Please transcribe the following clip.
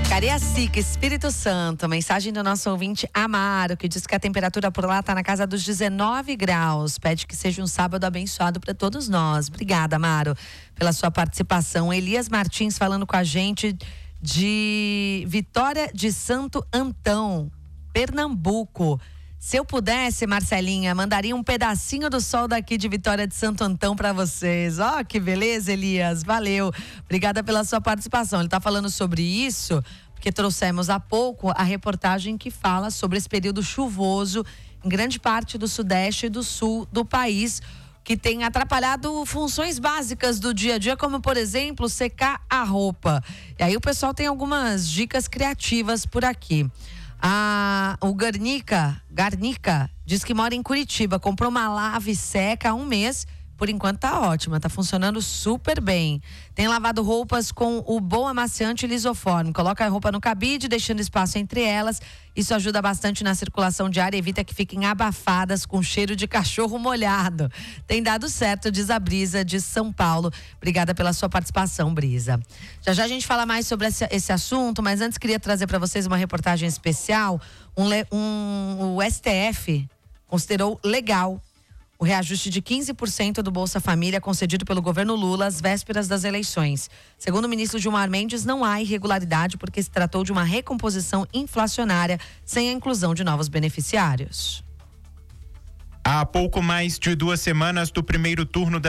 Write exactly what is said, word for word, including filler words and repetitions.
Cariacica, Espírito Santo, mensagem do nosso ouvinte Amaro, que diz que a temperatura por lá está na casa dos dezenove graus. Pede que seja um sábado abençoado para todos nós. Obrigada, Amaro, pela sua participação. Elias Martins falando com a gente de Vitória de Santo Antão, Pernambuco. Se eu pudesse, Marcelinha, mandaria um pedacinho do sol daqui de Vitória de Santo Antão para vocês. Ó, oh, que beleza, Elias. Valeu. Obrigada pela sua participação. Ele está falando sobre isso porque trouxemos há pouco a reportagem que fala sobre esse período chuvoso em grande parte do sudeste e do sul do país, que tem atrapalhado funções básicas do dia a dia, como, por exemplo, secar a roupa. E aí o pessoal tem algumas dicas criativas por aqui. Ah, o Garnica, Garnica diz que mora em Curitiba, comprou uma lave seca há um mês, por enquanto tá ótima, tá funcionando super bem. Tem lavado roupas com o bom amaciante lisoforme, coloca a roupa no cabide, deixando espaço entre elas, isso ajuda bastante na circulação de ar, evita que fiquem abafadas com cheiro de cachorro molhado. Tem dado certo, diz a Brisa de São Paulo. Obrigada pela sua participação, Brisa. Já já a gente fala mais sobre esse, esse assunto, mas antes queria trazer para vocês uma reportagem especial. Um, um, o S T F considerou legal o reajuste de quinze por cento do Bolsa Família concedido pelo governo Lula às vésperas das eleições. Segundo o ministro Gilmar Mendes, não há irregularidade porque se tratou de uma recomposição inflacionária sem a inclusão de novos beneficiários. Há pouco mais de duas semanas do primeiro turno da